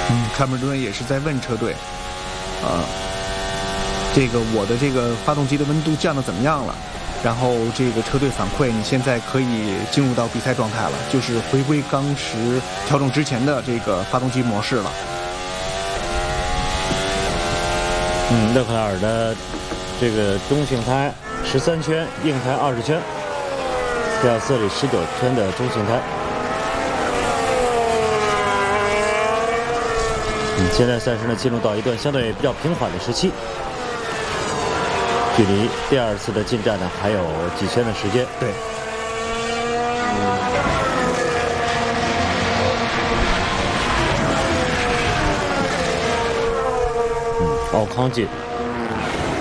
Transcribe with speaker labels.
Speaker 1: 汉密尔顿也是在问车队，这个我的这个发动机的温度降得怎么样了？然后这个车队反馈，你现在可以进入到比赛状态了，就是回归当时调整之前的这个发动机模式了。
Speaker 2: 勒克莱尔的这个中性胎13圈，硬胎20圈，皮亚斯里19圈的中性胎。现在赛事呢进入到一段相对比较平缓的时期，距离第2次的进站呢还有几圈的时间。
Speaker 1: 对。
Speaker 2: 奥康进